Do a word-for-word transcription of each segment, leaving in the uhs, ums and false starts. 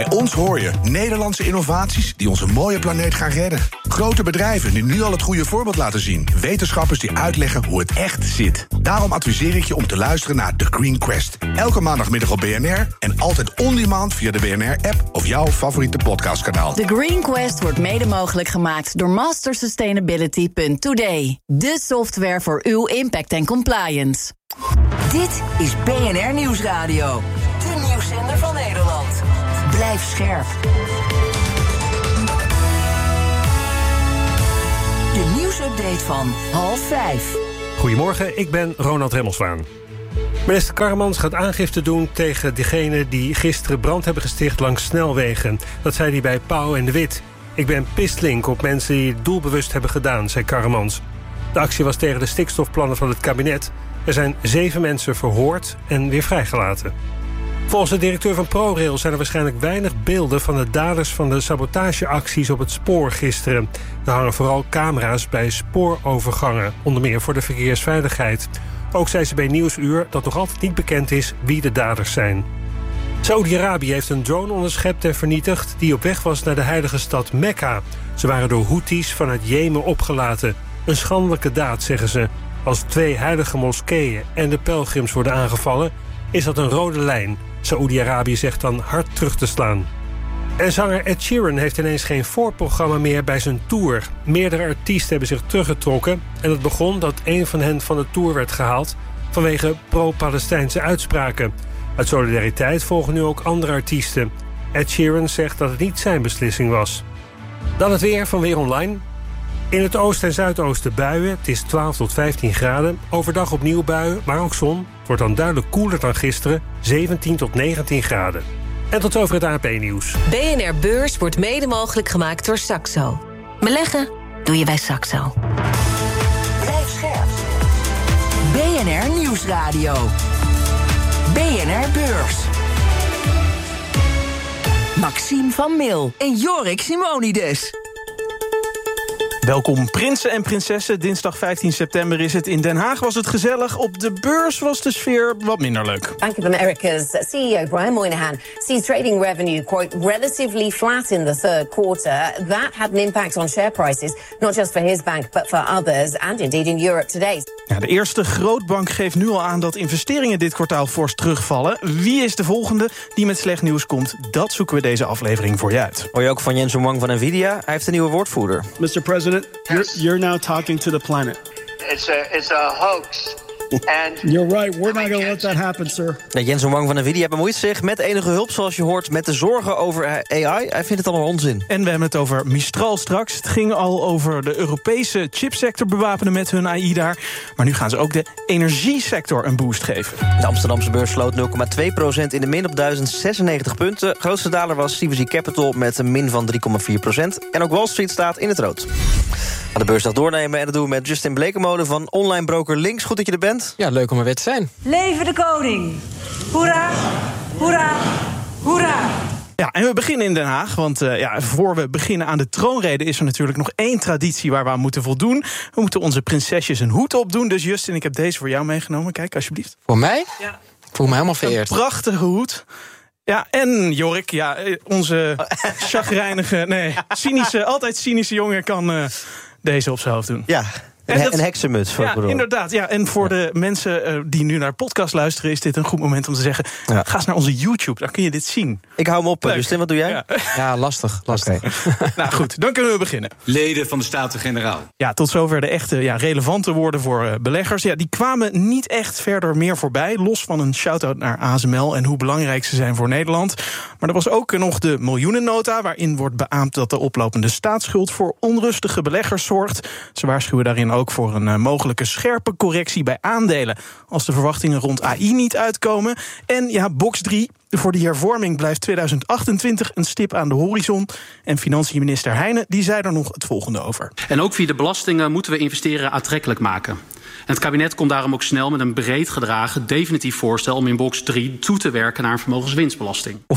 Bij ons hoor je Nederlandse innovaties die onze mooie planeet gaan redden. Grote bedrijven die nu al het goede voorbeeld laten zien. Wetenschappers die uitleggen hoe het echt zit. Daarom adviseer ik je om te luisteren naar The Green Quest. Elke maandagmiddag op B N R en altijd on-demand via de B N R-app of jouw favoriete podcastkanaal. The Green Quest wordt mede mogelijk gemaakt door master sustainability punt today. De software voor uw impact en compliance. Dit is B N R Nieuwsradio. De nieuwszender van Nederland. Blijf scherp. De nieuwsupdate van half vijf. Goedemorgen, ik ben Ronald Remmelswaan. Minister Karremans gaat aangifte doen tegen diegenen die gisteren brand hebben gesticht langs snelwegen. Dat zei hij bij Pauw en de Wit. Ik ben pistlink op mensen die het doelbewust hebben gedaan, zei Karremans. De actie was tegen de stikstofplannen van het kabinet. Er zijn zeven mensen verhoord en weer vrijgelaten. Volgens de directeur van ProRail zijn er waarschijnlijk weinig beelden van de daders van de sabotageacties op het spoor gisteren. Er hangen vooral camera's bij spoorovergangen, onder meer voor de verkeersveiligheid. Ook zei ze bij Nieuwsuur dat nog altijd niet bekend is wie de daders zijn. Saoedi-Arabië heeft een drone onderschept en vernietigd die op weg was naar de heilige stad Mekka. Ze waren door Houthis vanuit Jemen opgelaten. Een schandelijke daad, zeggen ze. Als twee heilige moskeeën en de pelgrims worden aangevallen, is dat een rode lijn. Saoedi-Arabië zegt dan hard terug te slaan. En zanger Ed Sheeran heeft ineens geen voorprogramma meer bij zijn tour. Meerdere artiesten hebben zich teruggetrokken en het begon dat een van hen van de tour werd gehaald vanwege pro-Palestijnse uitspraken. Uit solidariteit volgen nu ook andere artiesten. Ed Sheeran zegt dat het niet zijn beslissing was. Dan het weer van Weer Online. In het oosten en zuidoosten buien. Het is twaalf tot vijftien graden. Overdag opnieuw buien, maar ook zon. Het wordt dan duidelijk koeler dan gisteren. zeventien tot negentien graden. En tot over het A P nieuws. B N R Beurs wordt mede mogelijk gemaakt door Saxo. Beleggen doe je bij Saxo. Blijf scherp. B N R Nieuwsradio. B N R Beurs. Maxime van Mil en Jorik Simonides. Welkom prinsen en prinsessen. Dinsdag vijftien september is het. In Den Haag was het gezellig. Op de beurs was de sfeer wat minder leuk. Bank of America's C E O Brian Moynihan sees trading revenue, quote, relatively flat in the third quarter. That had an impact on share prices, not just for his bank, but for others, and indeed in Europe today. Ja, de eerste grootbank geeft nu al aan dat investeringen dit kwartaal fors terugvallen. Wie is de volgende die met slecht nieuws komt? Dat zoeken we deze aflevering voor je uit. Hoor je ook van Jensen Huang van Nvidia? Hij heeft een nieuwe woordvoerder. mister President, you're, you're now talking to the planet. It's a, it's a hoax. And You're right, we're not going to let that happen, sir. Ja, Jensen Huang van Nvidia bemoeit zich met enige hulp, zoals je hoort, met de zorgen over A I. Hij vindt het allemaal onzin. En we hebben het over Mistral straks. Het ging al over de Europese chipsector bewapenen met hun A I daar. Maar nu gaan ze ook de energiesector een boost geven. De Amsterdamse beurs sloot nul komma twee procent in de min op duizend zesennegentig punten. Grootste daler was C V C Capital met een min van drie komma vier procent. En ook Wall Street staat in het rood. Aan de beursdag doornemen en dat doen we met Justin Blekemolen van online broker Links. Goed dat je er bent. Ja, leuk om er weer te zijn. Leven de koning! Hoera, hoera, hoera! Ja, en we beginnen in Den Haag, want uh, ja, voor we beginnen aan de troonrede is er natuurlijk nog één traditie waar we aan moeten voldoen. We moeten onze prinsesjes een hoed opdoen. Dus Justin, ik heb deze voor jou meegenomen. Kijk, alsjeblieft. Voor mij? Ja. Ik voel me helemaal vereerd. Een prachtige hoed. Ja, en Jorik, ja, onze chagrijnige, nee, cynische, altijd cynische jongen kan uh, deze op zijn hoofd doen. Ja. Een, dat, een heksenmuts. Ja, inderdaad. Ja, en voor ja. de mensen uh, die nu naar de podcast luisteren, is dit een goed moment om te zeggen, ja. ga eens naar onze YouTube, daar kun je dit zien. Ik hou hem op, Leuk. Justin, wat doe jij? Ja, ja lastig. lastig. Okay. Nou goed, dan kunnen we beginnen. Leden van de Staten-Generaal. Ja, tot zover de echte ja, relevante woorden voor uh, beleggers. Ja, die kwamen niet echt verder meer voorbij, los van een shout-out naar A S M L en hoe belangrijk ze zijn voor Nederland. Maar er was ook nog de miljoenennota, waarin wordt beaamd dat de oplopende staatsschuld voor onrustige beleggers zorgt. Ze waarschuwen daarin ook voor een uh, mogelijke scherpe correctie bij aandelen als de verwachtingen rond A I niet uitkomen. En ja, box drie, voor die hervorming blijft tweeduizend achtentwintig een stip aan de horizon. En financiënminister Heijnen die zei er nog het volgende over. En ook via de belastingen moeten we investeren aantrekkelijk maken. En het kabinet komt daarom ook snel met een breed gedragen definitief voorstel om in box drie toe te werken naar een vermogenswinstbelasting. Of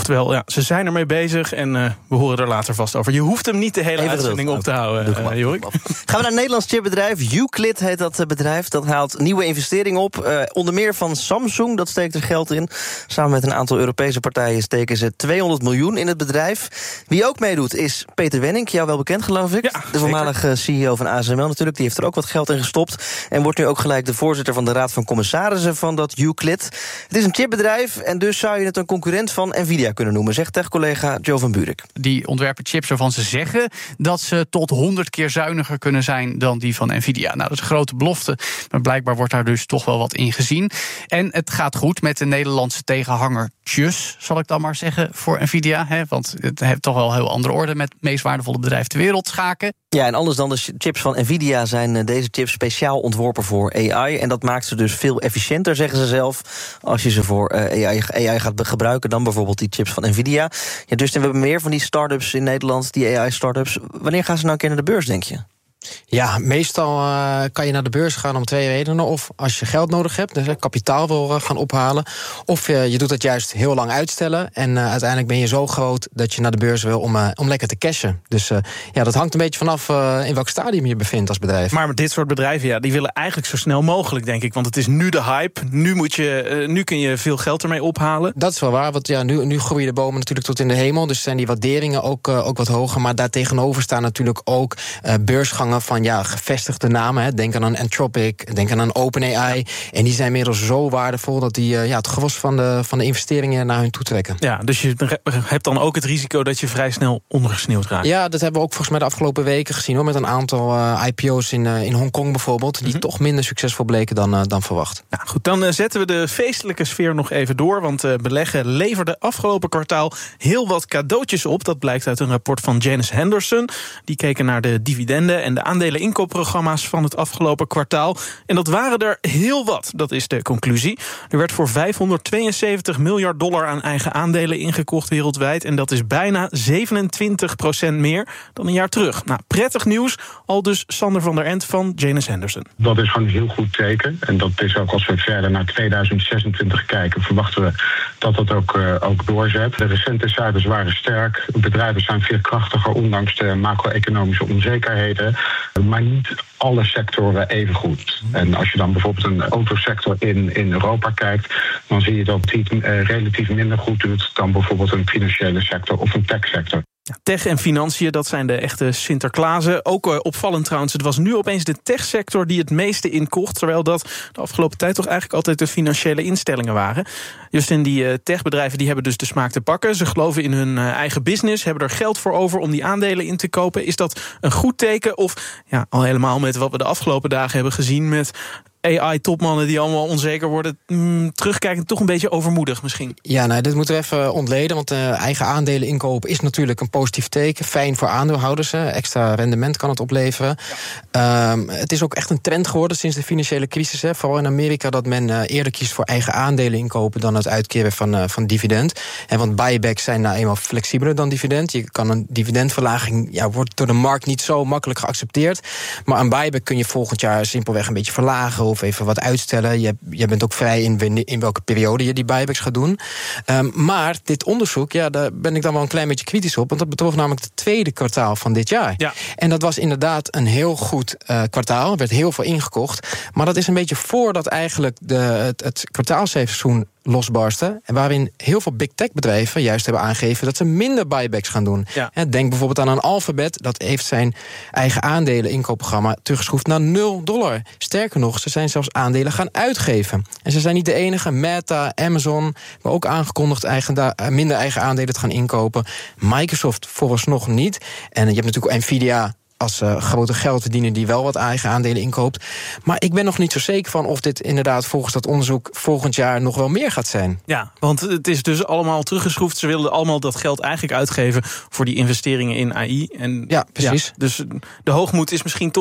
Oftewel, ja, ze zijn ermee bezig en uh, we horen er later vast over. Je hoeft hem niet de hele Even uitzending op te houden, uh, Jorik. Gaan we naar een Nederlands chipbedrijf. Euclid heet dat bedrijf. Dat haalt nieuwe investeringen op. Uh, onder meer van Samsung, dat steekt er geld in. Samen met een aantal Europese partijen steken ze tweehonderd miljoen in het bedrijf. Wie ook meedoet is Peter Wenning, jou wel bekend geloof ik. Ja, de voormalige C E O van A S M L natuurlijk. Die heeft er ook wat geld in gestopt. En wordt nu ook gelijk de voorzitter van de Raad van Commissarissen van dat Euclid. Het is een chipbedrijf en dus zou je het een concurrent van Nvidia kunnen noemen, zegt tech-collega Joe van Buurik. Die ontwerpen chips waarvan ze zeggen dat ze tot honderd keer zuiniger kunnen zijn dan die van Nvidia. Nou, dat is een grote belofte, maar blijkbaar wordt daar dus toch wel wat in gezien. En het gaat goed met de Nederlandse tegenhangertjes, zal ik dan maar zeggen, voor Nvidia. Hè, want het heeft toch wel een heel andere orde met het meest waardevolle bedrijf ter wereld schaken. Ja, en anders dan de chips van Nvidia zijn deze chips speciaal ontworpen voor A I. En dat maakt ze dus veel efficiënter, zeggen ze zelf, als je ze voor A I, A I gaat gebruiken dan bijvoorbeeld die chips van Nvidia. Ja, dus we hebben meer van die start-ups in Nederland, die A I-start-ups. Wanneer gaan ze nou een keer naar de beurs, denk je? Ja, meestal uh, kan je naar de beurs gaan om twee redenen. Of als je geld nodig hebt, dus kapitaal wil uh, gaan ophalen. Of uh, je doet het juist heel lang uitstellen. En uh, uiteindelijk ben je zo groot dat je naar de beurs wil om, uh, om lekker te cashen. Dus uh, ja, dat hangt een beetje vanaf uh, in welk stadium je bevindt als bedrijf. Maar met dit soort bedrijven, ja, die willen eigenlijk zo snel mogelijk, denk ik. Want het is nu de hype. Nu, moet je, uh, nu kun je veel geld ermee ophalen. Dat is wel waar, want ja, nu, nu groeien de bomen natuurlijk tot in de hemel. Dus zijn die waarderingen ook, uh, ook wat hoger. Maar daartegenover staan natuurlijk ook uh, beursgangen van ja, gevestigde namen. Hè. Denk aan een Anthropic, denk aan een OpenAI. En die zijn inmiddels zo waardevol dat die uh, ja, het gros van de, van de investeringen naar hun toe trekken. Ja, dus je hebt dan ook het risico dat je vrij snel ondergesneeuwd raakt. Ja, dat hebben we ook volgens mij de afgelopen weken gezien, hoor, met een aantal uh, I P O's in, uh, in Hongkong bijvoorbeeld, die mm-hmm. toch minder succesvol bleken dan, uh, dan verwacht. Nou goed, dan uh, zetten we de feestelijke sfeer nog even door, want uh, beleggen leverde afgelopen kwartaal heel wat cadeautjes op. Dat blijkt uit een rapport van Janus Henderson. Die keken naar de dividenden en de aandeleninkoopprogramma's van het afgelopen kwartaal. En dat waren er heel wat, dat is de conclusie. Er werd voor vijfhonderdtweeënzeventig miljard dollar aan eigen aandelen ingekocht wereldwijd. En dat is bijna zevenentwintig procent meer dan een jaar terug. Nou, prettig nieuws, al dus Sander van der End van Janus Henderson. Dat is gewoon een heel goed teken. En dat is ook als we verder naar tweeduizend zesentwintig kijken, verwachten we dat dat ook, uh, ook doorzet. De recente cijfers waren sterk. Bedrijven zijn veel krachtiger, ondanks de macro-economische onzekerheden. Maar niet alle sectoren even goed. En als je dan bijvoorbeeld een autosector in, in Europa kijkt, dan zie je dat die het uh, relatief minder goed doet dan bijvoorbeeld een financiële sector of een techsector. Ja, tech en financiën, dat zijn de echte Sinterklaasen. Ook uh, opvallend trouwens, het was nu opeens de techsector die het meeste inkocht, terwijl dat de afgelopen tijd toch eigenlijk altijd de financiële instellingen waren. Just in die uh, techbedrijven die hebben dus de smaak te pakken. Ze geloven in hun uh, eigen business, hebben er geld voor over om die aandelen in te kopen. Is dat een goed teken? Of ja, al helemaal met wat we de afgelopen dagen hebben gezien met A I-topmannen die allemaal onzeker worden, mm, terugkijkend toch een beetje overmoedig misschien. Ja, nou, dit moeten we even ontleden, want uh, eigen aandelen inkopen is natuurlijk een positief teken. Fijn voor aandeelhouders, hè. Extra rendement kan het opleveren. Ja. Um, het is ook echt een trend geworden sinds de financiële crisis, hè. Vooral in Amerika, dat men uh, eerder kiest voor eigen aandelen inkopen dan het uitkeren van, uh, van dividend. En want buybacks zijn nou eenmaal flexibeler dan dividend. Je kan een dividendverlaging, ja, wordt door de markt niet zo makkelijk geaccepteerd. Maar een buyback kun je volgend jaar simpelweg een beetje verlagen of even wat uitstellen. Je, je bent ook vrij in, in welke periode je die buybacks gaat doen. Um, maar dit onderzoek, ja, daar ben ik dan wel een klein beetje kritisch op, want dat betrof namelijk het tweede kwartaal van dit jaar. Ja. En dat was inderdaad een heel goed uh, kwartaal. Er werd heel veel ingekocht. Maar dat is een beetje voordat eigenlijk de, het, het kwartaalcijferseizoen losbarsten. En waarin heel veel big tech bedrijven juist hebben aangegeven dat ze minder buybacks gaan doen. Ja. Denk bijvoorbeeld aan een Alphabet, dat heeft zijn eigen aandelen inkoopprogramma teruggeschroefd naar nul dollar. Sterker nog, ze zijn zelfs aandelen gaan uitgeven. En ze zijn niet de enige. Meta, Amazon hebben ook aangekondigd eigen, minder eigen aandelen te gaan inkopen. Microsoft vooralsnog niet. En je hebt natuurlijk Nvidia als uh, grote geldverdiener die wel wat eigen aandelen inkoopt. Maar ik ben nog niet zo zeker van of dit inderdaad volgens dat onderzoek volgend jaar nog wel meer gaat zijn. Ja, want het is dus allemaal teruggeschroefd. Ze wilden allemaal dat geld eigenlijk uitgeven voor die investeringen in A I. En, ja, precies. Ja, dus de hoogmoed is misschien toch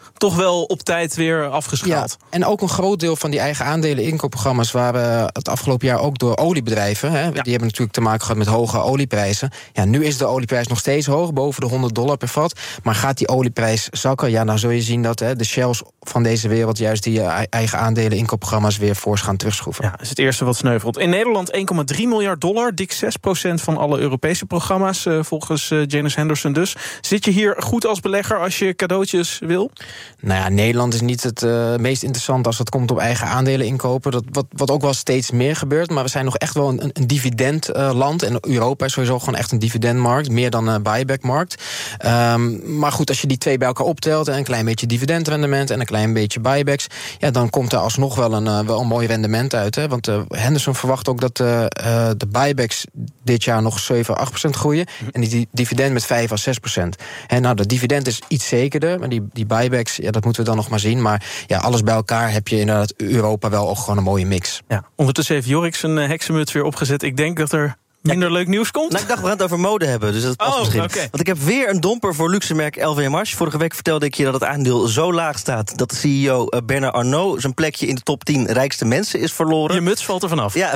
toch wel op tijd weer afgeschaald. Ja, en ook een groot deel van die eigen aandelen inkoopprogramma's waren het afgelopen jaar ook door oliebedrijven. Hè. Ja. Die hebben natuurlijk te maken gehad met hoge olieprijzen. Ja, nu is de olieprijs nog steeds hoog, boven de honderd dollar per vat. Maar gaat die olieprijs zakken? Ja, dan zul je zien dat hè, de Shells van deze wereld juist die uh, eigen aandelen inkoopprogramma's weer fors gaan terugschroeven. Ja, dat is het eerste wat sneuvelt. In Nederland één komma drie miljard dollar, dik zes procent van alle Europese programma's, uh, volgens uh, Janus Henderson dus. Zit je hier goed als belegger als je cadeautjes wil? Nou ja, Nederland is niet het uh, meest interessant als het komt op eigen aandelen inkopen. Dat, wat, wat ook wel steeds meer gebeurt, maar we zijn nog echt wel een, een dividendland. Uh, en Europa is sowieso gewoon echt een dividendmarkt, meer dan een buybackmarkt. Um, maar goed, als je die twee bij elkaar optelt, en een klein beetje dividendrendement en een klein beetje buybacks, ja, dan komt er alsnog wel een, uh, wel een mooi rendement uit. Hè? Want uh, Henderson verwacht ook dat uh, uh, de buybacks dit jaar nog zeven à acht procent groeien en die dividend met vijf à zes procent. En nou, de dividend is iets zekerder, maar die, die buybacks, ja, dat moeten we dan nog maar zien. Maar ja, alles bij elkaar heb je inderdaad Europa wel ook gewoon een mooie mix. Ja, ondertussen heeft Jorik zijn uh, heksenmuts weer opgezet. Ik denk dat er minder ja. leuk nieuws komt? Nou, ik dacht, we gaan het over mode hebben, dus dat past oh, misschien. Okay. Want ik heb weer een domper voor luxemerk L V M H. Vorige week vertelde ik je dat het aandeel zo laag staat dat de C E O Bernard Arnault zijn plekje in de top tien rijkste mensen is verloren. Je muts valt er vanaf. Ja,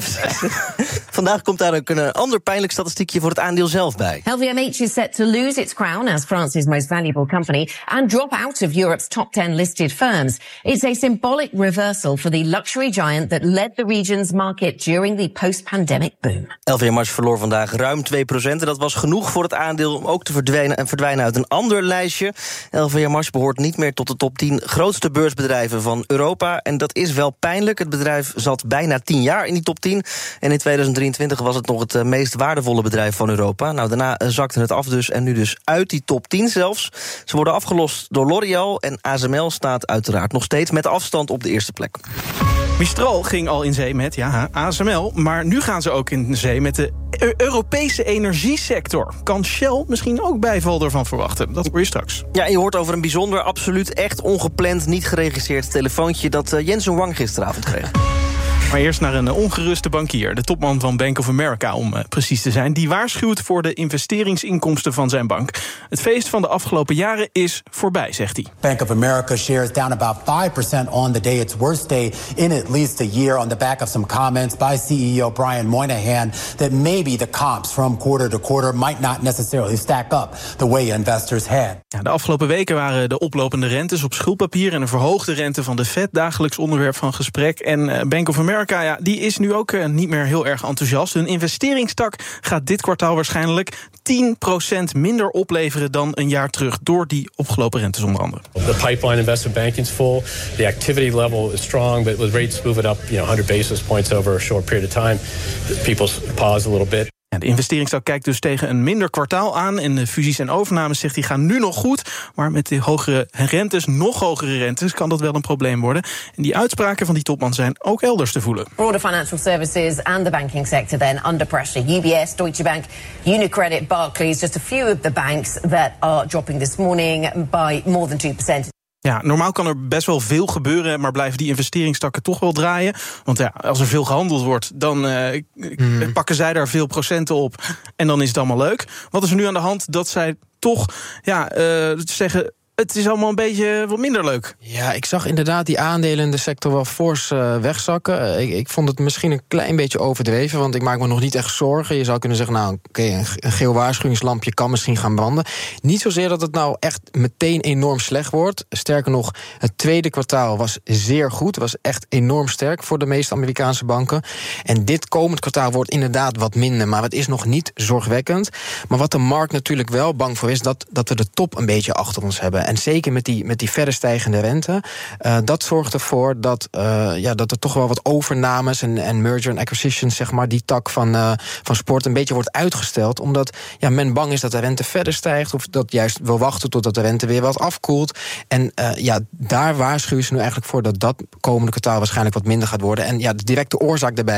vandaag komt daar ook een ander pijnlijk statistiekje voor het aandeel zelf bij. L V M H is set to lose its crown as France's most valuable company and drop out of Europe's top ten listed firms. It's a symbolic reversal for the luxury giant that led the region's market during the post-pandemic boom. L V M H verloor vandaag ruim twee procent. En dat was genoeg voor het aandeel om ook te verdwijnen, en verdwijnen uit een ander lijstje. L V M H behoort niet meer tot de top tien grootste beursbedrijven van Europa. En dat is wel pijnlijk. Het bedrijf zat bijna tien jaar in die top tien. En in tweeduizend drieëntwintig was het nog het meest waardevolle bedrijf van Europa. Nou, daarna zakte het af dus. En nu dus uit die top tien zelfs. Ze worden afgelost door L'Oréal. En A S M L staat uiteraard nog steeds met afstand op de eerste plek. Mistral ging al in zee met ja, A S M L, maar nu gaan ze ook in zee met de Europese energiesector. Kan Shell misschien ook bijval ervan verwachten? Dat hoor je straks. Ja, je hoort over een bijzonder, absoluut, echt ongepland, niet geregisseerd telefoontje dat uh, Jensen Huang gisteravond kreeg. Maar eerst naar een ongeruste bankier, de topman van Bank of America om uh, precies te zijn. Die waarschuwt voor de investeringsinkomsten van zijn bank. Het feest van de afgelopen jaren is voorbij, zegt hij. Bank of America shares down about five percent on the day, its worst day in at least a year, on the back of some comments by C E O Brian Moynihan that maybe the comps from quarter to quarter might not necessarily stack up the way investors had. Ja, de afgelopen weken waren de oplopende rentes op schuldpapier en een verhoogde rente van de Fed dagelijks onderwerp van gesprek. En uh, Bank of America Ja, die is nu ook uh, niet meer heel erg enthousiast. Hun investeringstak gaat dit kwartaal waarschijnlijk tien procent minder opleveren dan een jaar terug door die opgelopen rentes onder andere. The pipeline investment banking is full. The activity level is strong, but with rates moving up, you know, honderd basis points over a short period of time, people pause a little bit. Ja, de investeringstak kijkt dus tegen een minder kwartaal aan. En de fusies en overnames, zegt hij, gaan nu nog goed. Maar met de hogere rentes, nog hogere rentes, kan dat wel een probleem worden. En die uitspraken van die topman zijn ook elders te voelen. Broader financial services and the banking sector then under pressure. U B S, Deutsche Bank, Unicredit, Barclays, just a few of the banks that are dropping this morning by more than two percent. Ja, normaal kan er best wel veel gebeuren, maar blijven die investeringstakken toch wel draaien. Want ja, als er veel gehandeld wordt, dan uh, mm. pakken zij daar veel procenten op. En dan is het allemaal leuk. Wat is er nu aan de hand dat zij toch ja, uh, zeggen, het is allemaal een beetje wat minder leuk? Ja, ik zag inderdaad die aandelen in de sector wel fors uh, wegzakken. Ik, ik vond het misschien een klein beetje overdreven, want ik maak me nog niet echt zorgen. Je zou kunnen zeggen, nou, oké, okay, een, een geel waarschuwingslampje kan misschien gaan branden. Niet zozeer dat het nou echt meteen enorm slecht wordt. Sterker nog, het tweede kwartaal was zeer goed. Was echt enorm sterk voor de meeste Amerikaanse banken. En dit komend kwartaal wordt inderdaad wat minder, maar het is nog niet zorgwekkend. Maar wat de markt natuurlijk wel bang voor is, dat, dat we de top een beetje achter ons hebben. En zeker met die, met die verder stijgende rente. Uh, dat zorgt ervoor dat, uh, ja, dat er toch wel wat overnames en, en merger en acquisitions, zeg maar, die tak van, uh, van sport een beetje wordt uitgesteld. Omdat ja, men bang is dat de rente verder stijgt, of dat juist wil wachten totdat de rente weer wat afkoelt. En uh, ja, daar waarschuwen ze nu eigenlijk voor dat dat komende kwartaal waarschijnlijk wat minder gaat worden. En ja, de directe oorzaak daarbij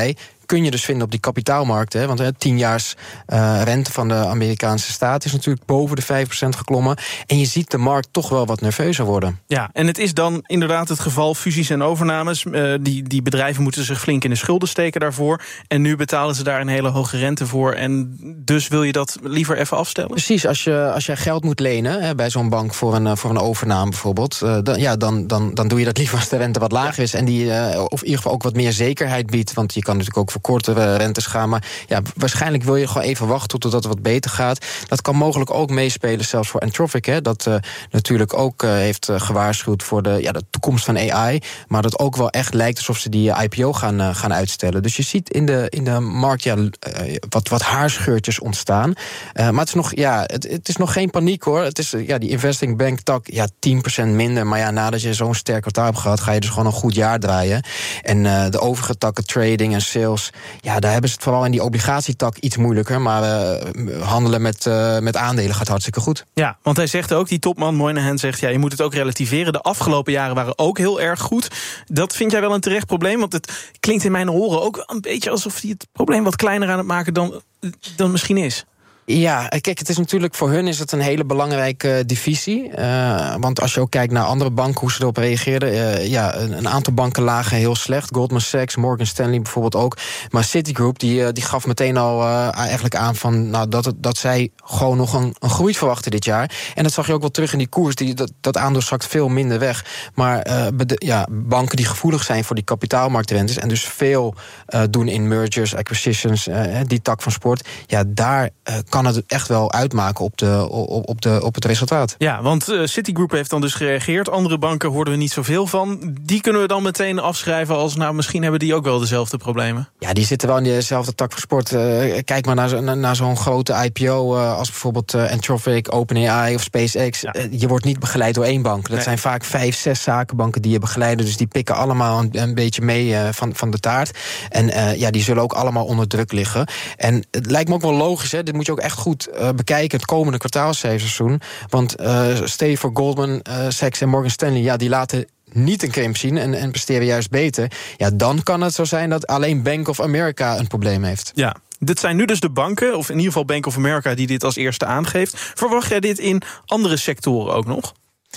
kun je dus vinden op die kapitaalmarkten. Hè, want hè, tienjaars uh, rente van de Amerikaanse staat is natuurlijk boven de vijf procent geklommen. En je ziet de markt toch wel wat nerveuzer worden. Ja, en het is dan inderdaad het geval fusies en overnames. Uh, die, die bedrijven moeten zich flink in de schulden steken daarvoor. En nu betalen ze daar een hele hoge rente voor. En dus wil je dat liever even afstellen? Precies, als je als jij geld moet lenen hè, bij zo'n bank voor een, voor een overname bijvoorbeeld, uh, dan, ja, dan, dan, dan doe je dat liever als de rente wat lager is. En die uh, of in ieder geval ook wat meer zekerheid biedt. Want je kan natuurlijk ook voor kortere rentes gaan. Maar ja, waarschijnlijk wil je gewoon even wachten totdat het wat beter gaat. Dat kan mogelijk ook meespelen, zelfs voor Anthropic. Hè, dat uh, natuurlijk ook uh, heeft uh, gewaarschuwd voor de, ja, de toekomst van A I. Maar dat ook wel echt lijkt alsof ze die I P O gaan, uh, gaan uitstellen. Dus je ziet in de, in de markt ja, uh, wat, wat haarscheurtjes ontstaan. Uh, maar het is nog, ja, het, het is nog geen paniek hoor. Het is ja, die investing bank tak, ja, tien procent minder. Maar ja, nadat je zo'n sterk kwartaal hebt gehad, ga je dus gewoon een goed jaar draaien. En uh, de overige takken, trading en sales, ja, daar hebben ze het vooral in die obligatietak iets moeilijker. Maar uh, handelen met, uh, met aandelen gaat hartstikke goed. Ja, want hij zegt ook, die topman Moynihan zegt, ja, je moet het ook relativeren. De afgelopen jaren waren ook heel erg goed. Dat vind jij wel een terecht probleem? Want het klinkt in mijn oren ook een beetje alsof hij het probleem wat kleiner aan het maken dan, dan misschien is. Ja, kijk, het is natuurlijk voor hun is het een hele belangrijke uh, divisie. Uh, want als je ook kijkt naar andere banken, hoe ze erop reageerden. Uh, ja, een, een aantal banken lagen heel slecht. Goldman Sachs, Morgan Stanley bijvoorbeeld ook. Maar Citigroup, die, uh, die gaf meteen al uh, eigenlijk aan van, nou, dat, het, dat zij gewoon nog een, een groei verwachten dit jaar. En dat zag je ook wel terug in die koers. Die, dat, dat aandeel zakt veel minder weg. Maar uh, bede, ja, banken die gevoelig zijn voor die kapitaalmarktrentes en dus veel uh, doen in mergers, acquisitions, uh, die tak van sport. Ja, daar uh, kan kan het echt wel uitmaken op, de, op, op, de, op het resultaat. Ja, want uh, Citigroup heeft dan dus gereageerd. Andere banken hoorden we niet zoveel van. Die kunnen we dan meteen afschrijven als, nou, misschien hebben die ook wel dezelfde problemen. Ja, die zitten wel in dezelfde tak van sport. Uh, kijk maar naar, naar, naar zo'n grote I P O uh, als bijvoorbeeld uh, Anthropic, OpenAI of SpaceX. Ja. Uh, je wordt niet begeleid door één bank. Dat nee. zijn vaak vijf, zes zakenbanken die je begeleiden. Dus die pikken allemaal een, een beetje mee uh, van, van de taart. En uh, ja, die zullen ook allemaal onder druk liggen. En het lijkt me ook wel logisch, hè. Dit moet je ook echt goed uh, bekijken, het komende kwartaalcijferseizoen. Want uh, stel je voor Goldman uh, Sachs en Morgan Stanley, ja, die laten niet een krimp zien en, en presteren juist beter. Ja, dan kan het zo zijn dat alleen Bank of America een probleem heeft. Ja. Dit zijn nu dus de banken, of in ieder geval Bank of America, die dit als eerste aangeeft. Verwacht jij dit in andere sectoren ook nog?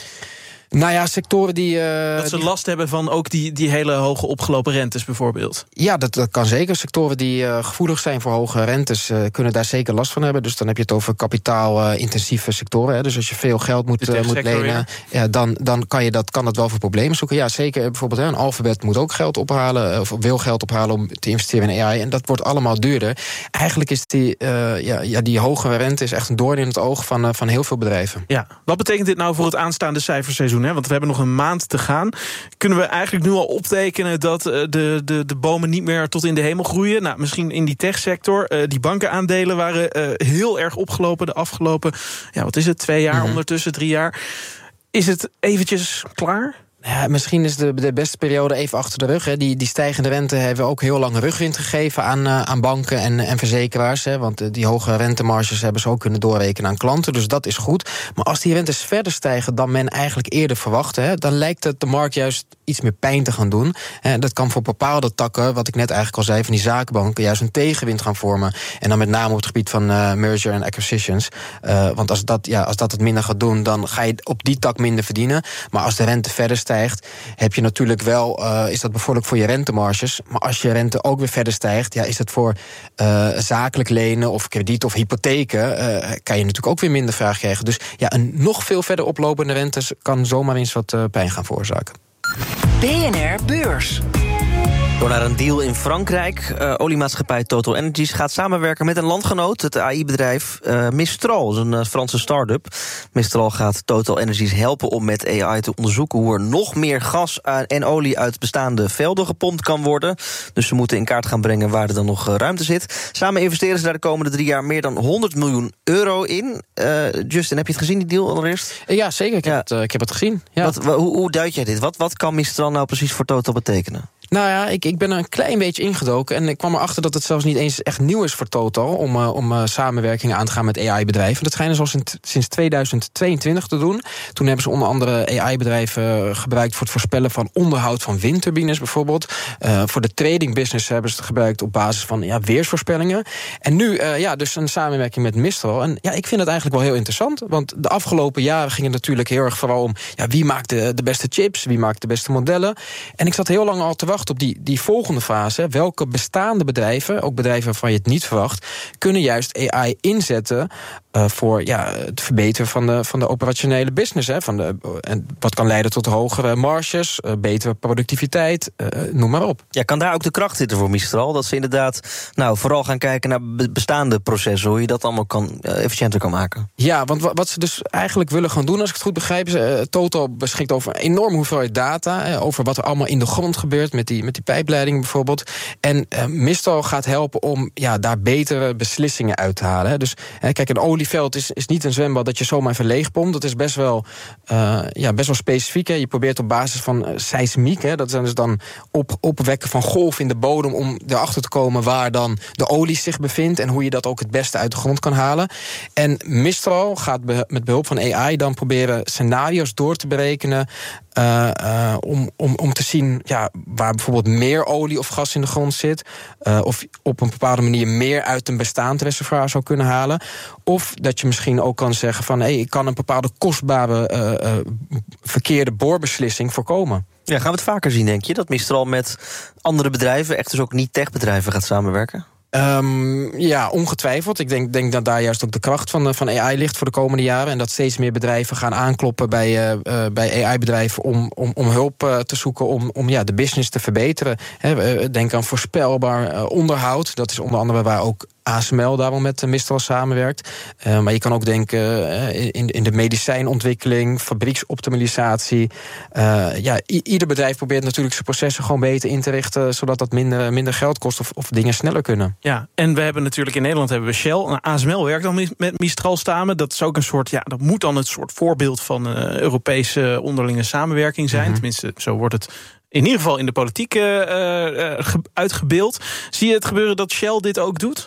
Nou ja, sectoren die... Uh, dat ze die... last hebben van ook die, die hele hoge opgelopen rentes bijvoorbeeld. Ja, dat, dat kan zeker. Sectoren die uh, gevoelig zijn voor hoge rentes uh, kunnen daar zeker last van hebben. Dus dan heb je het over kapitaalintensieve uh, sectoren. Hè. Dus als je veel geld moet, uh, moet lenen, ja, dan, dan kan, je dat, kan dat wel voor problemen zoeken. Ja, zeker. Bijvoorbeeld hè, een Alphabet moet ook geld ophalen, of wil geld ophalen om te investeren in A I. En dat wordt allemaal duurder. Eigenlijk is die, uh, ja, ja, die hoge rente is echt een doorn in het oog van, uh, van heel veel bedrijven. Ja. Wat betekent dit nou voor het aanstaande cijferseizoen? Hè? Want we hebben nog een maand te gaan. Kunnen we eigenlijk nu al optekenen dat de, de, de bomen niet meer tot in de hemel groeien? Nou, misschien in die techsector. Uh, die bankenaandelen waren uh, heel erg opgelopen de afgelopen, ja, wat is het, twee jaar, mm-hmm. ondertussen drie jaar. Is het eventjes klaar? Ja, misschien is de, de beste periode even achter de rug. Hè. Die, die stijgende rente hebben ook heel lang rugwind gegeven aan, uh, aan banken en, en verzekeraars. Hè, want uh, die hoge rentemarges hebben ze ook kunnen doorrekenen aan klanten. Dus dat is goed. Maar als die rentes verder stijgen dan men eigenlijk eerder verwachtte, hè, dan lijkt het de markt juist iets meer pijn te gaan doen. En dat kan voor bepaalde takken, wat ik net eigenlijk al zei, van die zakenbanken, juist een tegenwind gaan vormen. En dan met name op het gebied van uh, merger en acquisitions. Uh, want als dat, ja, als dat het minder gaat doen, dan ga je op die tak minder verdienen. Maar als de rente verder stijgt, heb je natuurlijk wel, uh, is dat bevorderlijk voor je rentemarges. Maar als je rente ook weer verder stijgt, ja, is dat voor uh, zakelijk lenen of krediet of hypotheken, uh, kan je natuurlijk ook weer minder vraag krijgen. Dus ja, een nog veel verder oplopende rentes kan zomaar eens wat uh, pijn gaan veroorzaken. B N R Beurs. Door naar een deal in Frankrijk. Uh, oliemaatschappij Total Energies gaat samenwerken met een landgenoot, het A I-bedrijf uh, Mistral, een uh, Franse start-up. Mistral gaat Total Energies helpen om met A I te onderzoeken hoe er nog meer gas en olie uit bestaande velden gepompt kan worden. Dus ze moeten in kaart gaan brengen waar er dan nog uh, ruimte zit. Samen investeren ze daar de komende drie jaar meer dan honderd miljoen euro in. Uh, Justin, heb je het gezien, die deal allereerst? Ja, zeker. Ik heb, ja. Het, uh, ik heb het gezien. Ja. Wat, hoe, hoe duid jij dit? Wat, wat kan Mistral nou precies voor Total betekenen? Nou ja, ik, ik ben er een klein beetje ingedoken. En ik kwam erachter dat het zelfs niet eens echt nieuw is voor Total om, uh, om uh, samenwerkingen aan te gaan met A I-bedrijven. Dat schijnen ze al sinds, sinds tweeduizend tweeëntwintig te doen. Toen hebben ze onder andere A I-bedrijven gebruikt voor het voorspellen van onderhoud van windturbines bijvoorbeeld. Uh, voor de trading business hebben ze het gebruikt op basis van ja, weersvoorspellingen. En nu uh, ja, dus een samenwerking met Mistral. En ja, ik vind het eigenlijk wel heel interessant. Want de afgelopen jaren ging het natuurlijk heel erg vooral om ja, wie maakt de, de beste chips, wie maakt de beste modellen. En ik zat heel lang al te wachten op die, die volgende fase. Welke bestaande bedrijven, ook bedrijven waarvan je het niet verwacht, kunnen juist A I inzetten uh, voor ja, het verbeteren van de, van de operationele business. Hè, van de, en wat kan leiden tot hogere marges, uh, betere productiviteit, uh, noem maar op. Ja, kan daar ook de kracht zitten voor Mistral? Dat ze inderdaad nou, vooral gaan kijken naar bestaande processen, hoe je dat allemaal kan, uh, efficiënter kan maken. Ja, want wat ze dus eigenlijk willen gaan doen, als ik het goed begrijp, is, uh, Total beschikt over een enorme hoeveelheid data, uh, over wat er allemaal in de grond gebeurt met die, met die pijpleidingen bijvoorbeeld. En uh, Mistral gaat helpen om ja, daar betere beslissingen uit te halen. Hè. Dus uh, kijk, een olieveld is, is niet een zwembad dat je zomaar even leegpompt. Dat is best wel, uh, ja, best wel specifiek. Hè. Je probeert op basis van uh, seismiek, hè, dat zijn dus dan op, opwekken van golf in de bodem om erachter te komen waar dan de olie zich bevindt en hoe je dat ook het beste uit de grond kan halen. En Mistral gaat be- met behulp van A I dan proberen scenario's door te berekenen Uh, uh, om, om, om te zien ja, waar bijvoorbeeld meer olie of gas in de grond zit. Uh, of op een bepaalde manier meer uit een bestaand reservoir zou kunnen halen. Of dat je misschien ook kan zeggen van hey, ik kan een bepaalde kostbare uh, uh, verkeerde boorbeslissing voorkomen. Ja, gaan we het vaker zien, denk je? Dat Mistral met andere bedrijven, echt dus ook niet-techbedrijven, gaat samenwerken? Um, ja, ongetwijfeld. Ik denk, denk dat daar juist ook de kracht van, van A I ligt voor de komende jaren. En dat steeds meer bedrijven gaan aankloppen bij, uh, bij A I-bedrijven om, om, om hulp uh, te zoeken om, om ja, de business te verbeteren. He, denk aan voorspelbaar uh, onderhoud. Dat is onder andere waar ook A S M L daarom met Mistral samenwerkt. Uh, maar je kan ook denken uh, in, in de medicijnontwikkeling, fabrieksoptimalisatie. Uh, ja, i- ieder bedrijf probeert natuurlijk zijn processen gewoon beter in te richten, zodat dat minder, minder geld kost of, of dingen sneller kunnen. Ja, en we hebben natuurlijk in Nederland hebben we Shell. Nou, A S M L werkt dan met Mistral samen. Dat is ook een soort, ja, dat moet dan een soort voorbeeld van uh, Europese onderlinge samenwerking zijn. Mm-hmm. Tenminste, zo wordt het in ieder geval in de politiek uh, uh, uitgebeeld. Zie je het gebeuren dat Shell dit ook doet?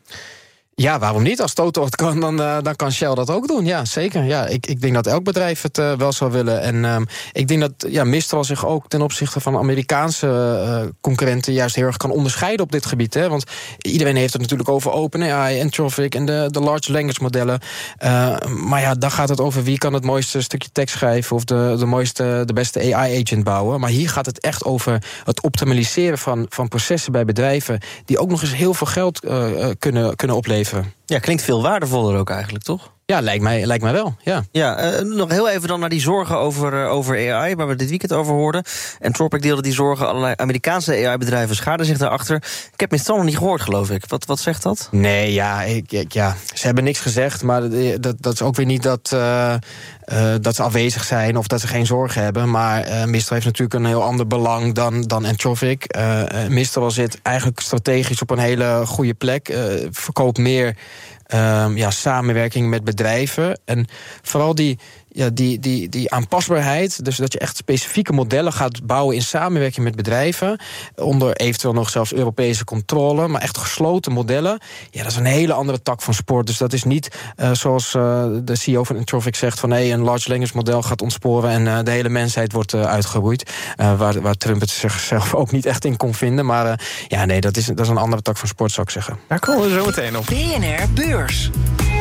Ja, waarom niet? Als Total het kan, dan, uh, dan kan Shell dat ook doen. Ja, zeker. Ja, ik, ik denk dat elk bedrijf het uh, wel zou willen. En um, ik denk dat ja, Mistral zich ook ten opzichte van Amerikaanse uh, concurrenten juist heel erg kan onderscheiden op dit gebied. Hè? Want iedereen heeft het natuurlijk over OpenAI, Anthropic en de, de large language modellen. Uh, maar ja, dan gaat het over wie kan het mooiste stukje tekst schrijven of de, de mooiste, de beste A I-agent bouwen. Maar hier gaat het echt over het optimaliseren van, van processen bij bedrijven die ook nog eens heel veel geld uh, kunnen, kunnen opleveren. Ja, klinkt veel waardevoller ook eigenlijk, toch? Ja, lijkt mij, lijkt mij wel, ja. Ja, uh, nog heel even dan naar die zorgen over, uh, over A I, waar we dit weekend over hoorden. Anthropic deelde die zorgen, allerlei Amerikaanse A I-bedrijven schaarden zich daarachter. Ik heb Mistral nog niet gehoord, geloof ik. Wat, wat zegt dat? Nee, ja, ik, ik, ja, ze hebben niks gezegd, maar dat, dat is ook weer niet dat, uh, uh, dat ze afwezig zijn of dat ze geen zorgen hebben. Maar uh, Mistral heeft natuurlijk een heel ander belang dan, dan Anthropic. Uh, Mistral zit eigenlijk strategisch op een hele goede plek, uh, verkoopt meer Um, ja, samenwerking met bedrijven. En vooral die, ja, die, die, die aanpasbaarheid. Dus dat je echt specifieke modellen gaat bouwen in samenwerking met bedrijven. Onder eventueel nog zelfs Europese controle. Maar echt gesloten modellen. Ja, dat is een hele andere tak van sport. Dus dat is niet uh, zoals uh, de C E O van Anthropic zegt van hey, een large language model gaat ontsporen en uh, de hele mensheid wordt uh, uitgeroeid. Uh, waar, waar Trump het zichzelf ook niet echt in kon vinden. Maar uh, ja, nee, dat is, dat is een andere tak van sport, zou ik zeggen. Daar komen we zo meteen op. B N R Beurs.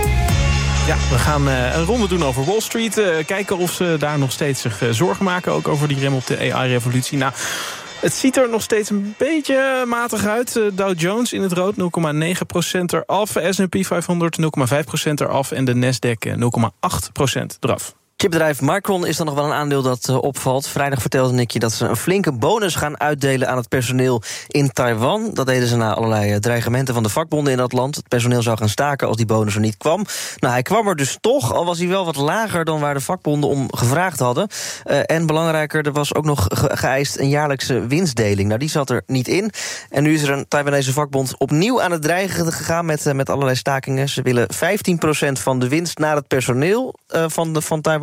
Ja, we gaan uh, een ronde doen over Wall Street. Uh, kijken of ze daar nog steeds zich uh, zorgen maken. Ook over die rem op de A I-revolutie. Nou, het ziet er nog steeds een beetje matig uit. Uh, Dow Jones in het rood, nul komma negen procent eraf. S en P vijfhonderd, nul komma vijf procent eraf. En de Nasdaq, nul komma acht procent eraf. Chipbedrijf Micron is dan nog wel een aandeel dat uh, opvalt. Vrijdag vertelde Nicky dat ze een flinke bonus gaan uitdelen aan het personeel in Taiwan. Dat deden ze na allerlei uh, dreigementen van de vakbonden in dat land. Het personeel zou gaan staken als die bonus er niet kwam. Nou, hij kwam er dus toch, al was hij wel wat lager dan waar de vakbonden om gevraagd hadden. Uh, en belangrijker, er was ook nog ge- geëist een jaarlijkse winstdeling. Nou, die zat er niet in. En nu is er een Taiwanese vakbond opnieuw aan het dreigen gegaan met, uh, met allerlei stakingen. Ze willen vijftien procent van de winst naar het personeel uh, van, de, van Taiwan.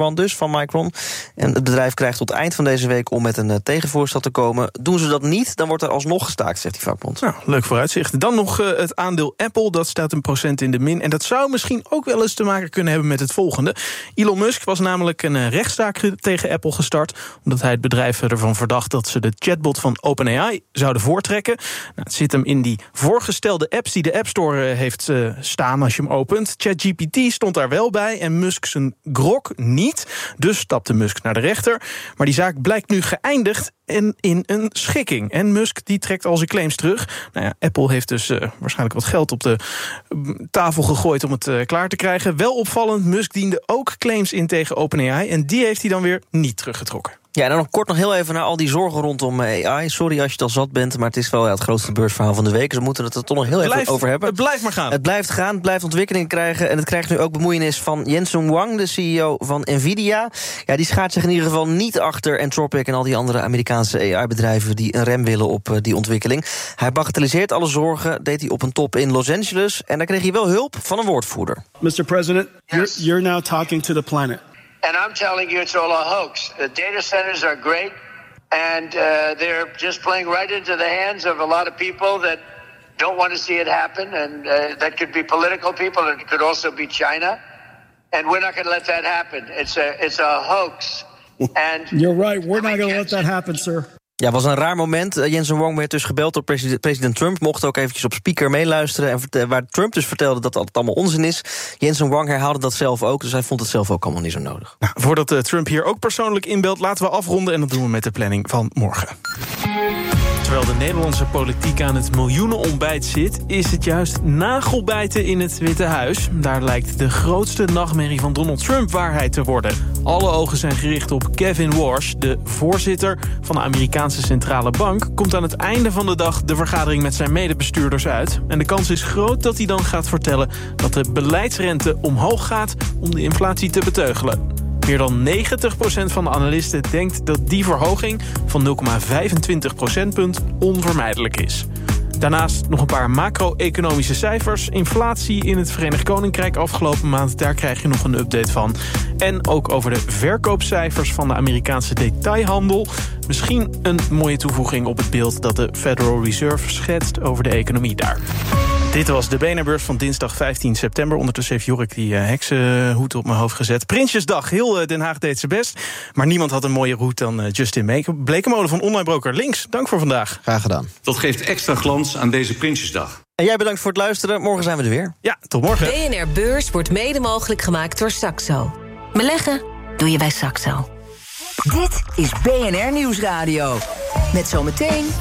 vakbond dus, van Micron. En het bedrijf krijgt tot eind van deze week om met een uh, tegenvoorstel te komen. Doen ze dat niet, dan wordt er alsnog gestaakt, zegt die vakbond. Nou, leuk vooruitzicht. Dan nog uh, het aandeel Apple, dat staat een procent in de min. En dat zou misschien ook wel eens te maken kunnen hebben met het volgende. Elon Musk was namelijk een uh, rechtszaak tegen Apple gestart, omdat hij het bedrijf ervan verdacht dat ze de chatbot van OpenAI zouden voortrekken. Nou, het zit hem in die voorgestelde apps die de App Store uh, heeft uh, staan als je hem opent. ChatGPT stond daar wel bij en Musk zijn grok niet. Dus stapte Musk naar de rechter. Maar die zaak blijkt nu geëindigd en in een schikking. En Musk die trekt al zijn claims terug. Nou ja, Apple heeft dus uh, waarschijnlijk wat geld op de uh, tafel gegooid om het uh, klaar te krijgen. Wel opvallend, Musk diende ook claims in tegen OpenAI en die heeft hij dan weer niet teruggetrokken. Ja, en dan nog kort nog heel even naar al die zorgen rondom A I. Sorry als je het al zat bent, maar het is wel ja, het grootste beursverhaal van de week. Dus we moeten het er toch nog heel blijft, even over hebben. Het blijft maar gaan. Het blijft gaan, het blijft ontwikkelingen krijgen. En het krijgt nu ook bemoeienis van Jensen Huang, de C E O van Nvidia. Ja, die schaart zich in ieder geval niet achter Anthropic en al die andere Amerikaanse A I-bedrijven die een rem willen op uh, die ontwikkeling. Hij bagatelliseert alle zorgen, deed hij op een top in Los Angeles. En daar kreeg hij wel hulp van een woordvoerder. mister President, you're, you're now talking to the planet. And I'm telling you, it's all a hoax. The data centers are great, and uh, they're just playing right into the hands of a lot of people that don't want to see it happen, and uh, that could be political people, and it could also be China. And we're not going to let that happen. It's a, it's a hoax. And You're right. We're not going to let that happen, sir. Ja, was een raar moment. Uh, Jensen Huang werd dus gebeld door president, president Trump. Mocht ook eventjes op speaker meeluisteren. En verte- waar Trump dus vertelde dat het allemaal onzin is. Jensen Huang herhaalde dat zelf ook. Dus hij vond het zelf ook allemaal niet zo nodig. Nou, voordat uh, Trump hier ook persoonlijk inbelt, laten we afronden. En dat doen we met de planning van morgen. Terwijl de Nederlandse politiek aan het miljoenenontbijt zit, is het juist nagelbijten in het Witte Huis. Daar lijkt de grootste nachtmerrie van Donald Trump waarheid te worden. Alle ogen zijn gericht op Kevin Warsh, de voorzitter van de Amerikaanse Centrale Bank. Komt aan het einde van de dag de vergadering met zijn medebestuurders uit. En de kans is groot dat hij dan gaat vertellen dat de beleidsrente omhoog gaat om de inflatie te beteugelen. Meer dan negentig procent van de analisten denkt dat die verhoging van nul komma vijfentwintig procentpunt onvermijdelijk is. Daarnaast nog een paar macro-economische cijfers. Inflatie in het Verenigd Koninkrijk afgelopen maand, daar krijg je nog een update van. En ook over de verkoopcijfers van de Amerikaanse detailhandel. Misschien een mooie toevoeging op het beeld dat de Federal Reserve schetst over de economie daar. Dit was de B N R-beurs van dinsdag vijftien september. Ondertussen heeft Jorik die uh, heksenhoed op mijn hoofd gezet. Prinsjesdag, heel uh, Den Haag deed zijn best. Maar niemand had een mooier hoed dan uh, Justin Blekemolen van Online Broker Links. Dank voor vandaag. Graag gedaan. Dat geeft extra glans aan deze Prinsjesdag. En jij bedankt voor het luisteren. Morgen zijn we er weer. Ja, tot morgen. B N R-beurs wordt mede mogelijk gemaakt door Saxo. Beleggen doe je bij Saxo. Dit is B N R Nieuwsradio. Met zometeen